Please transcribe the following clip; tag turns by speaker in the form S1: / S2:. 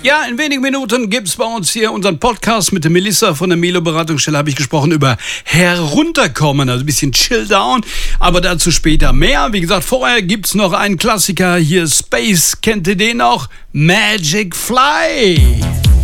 S1: Ja, in wenigen Minuten gibt's bei uns hier unseren Podcast mit der Melissa von der Melo Beratungsstelle. Habe ich gesprochen über herunterkommen, also ein bisschen chill down, aber dazu später mehr. Wie gesagt, vorher gibt's noch einen Klassiker hier, Space, kennt ihr den noch? Magic Fly.